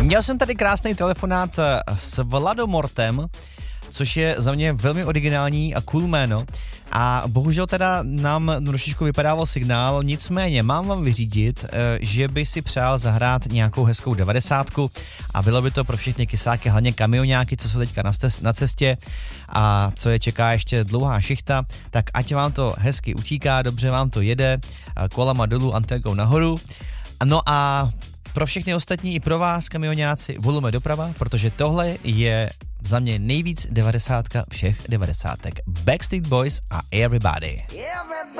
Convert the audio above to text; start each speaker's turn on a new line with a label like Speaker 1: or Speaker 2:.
Speaker 1: Měl jsem tady krásný telefonát s Vladomortem, což je za mě velmi originální a cool jméno. A bohužel teda nám trošičku vypadával signál, nicméně mám vám vyřídit, že by si přál zahrát nějakou hezkou 90 a bylo by to pro všechny kysáky, hlavně kamioňáky, co jsou teďka na cestě a co je čeká ještě dlouhá šichta, tak ať vám to hezky utíká, dobře vám to jede, kolama dolů, anténkou nahoru. No a pro všechny ostatní i pro vás, kamioňáci, volume doprava, protože tohle je za mě nejvíc 90 všech 90. Backstreet Boys a Everybody.